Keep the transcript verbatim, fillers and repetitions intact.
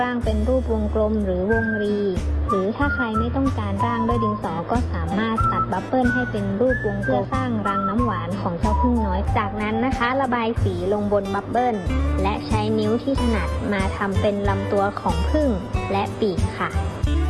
ร่างเป็นรูปวงกลมหรือวงรีหรือถ้าใครไม่ต้องการร่างด้วยดินสอก็สามารถตัดบับเบิ้ลให้เป็นรูปวงเพื่อสร้างรังน้ำหวานของเจ้าผึ้งน้อยจากนั้นนะคะระบายสีลงบนบับเบิ้ลและใช้นิ้วที่ถนัดมาทำเป็นลำตัวของผึ้งและปีกค่ะ